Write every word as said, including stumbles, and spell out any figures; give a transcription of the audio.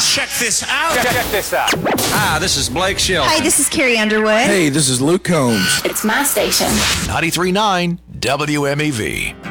Check this out. Check, check this out. Hi, this is Blake Shelton. Hi, this is Carrie Underwood. Hey, this is Luke Combs. It's my station. ninety-three point nine W M E V.